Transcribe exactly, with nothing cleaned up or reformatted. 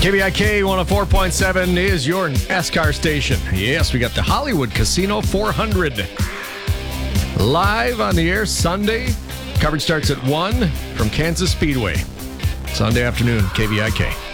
K V I K one oh four point seven is your NASCAR station. Yes, we got the Hollywood Casino four hundred. Live on the air Sunday. Coverage starts at one from Kansas Speedway. Sunday afternoon, K V I K.